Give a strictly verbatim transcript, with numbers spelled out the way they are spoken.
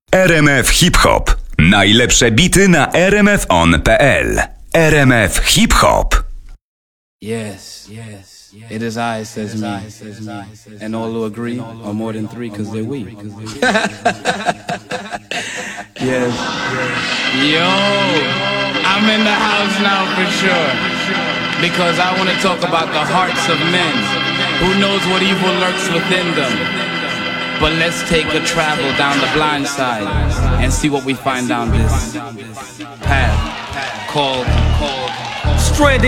R M F Hip Hop. Najlepsze bity na r m f on kropka p l. R M F Hip Hop. Yes, yes, it is I, says me, and all who agree are more than three because they're we. Yes. Yo, I'm in the house now for sure, because I want to talk about the hearts of men. Who knows what evil lurks within them? But let's take a travel down the blind side and see what we find down this path called, called Stranded